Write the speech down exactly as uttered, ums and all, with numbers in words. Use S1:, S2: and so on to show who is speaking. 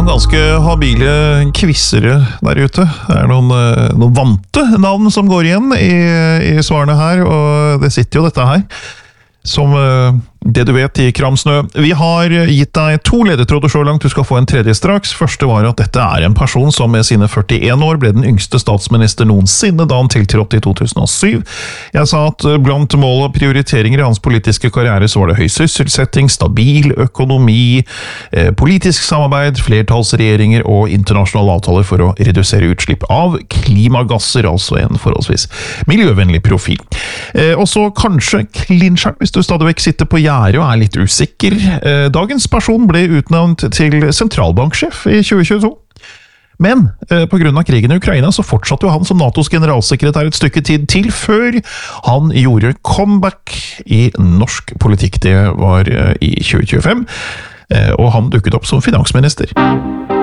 S1: noen ganske habile quizere der ute. Det er noen, noen vante navn som går igjen i, i svarene her, og det sitter jo dette her som det du vet i Kramsnø. Vi har gitt deg to ledetråder så langt, du skal få en tredje straks. Første var at dette er en person som med sine førtien år ble den yngste statsminister noensinne da han tiltrådte i to tusen og syv. Jeg sa at blant mål og prioriteringer i hans politiske karriere så var det høy sysselsetting, stabil økonomi, eh, politisk samarbeid, flertallsregjeringer og internasjonale avtaler for å redusere utslipp av klimagasser, altså en forholdsvis miljøvennlig profil. Eh, og så kanskje klinsjeren, hvis du stadig vekk sitter på gjerdet og er litt usikker. Dagens person ble utnevnt til sentralbanksjef i tjue tjueto. Men eh, på grunn av krigen i Ukraina så fortsatte jo han som NATOs generalsekretær et stykke tid til før han gjorde comeback i norsk politikk. Det var eh, i tjue tjuefem, eh, og han dukket opp som finansminister.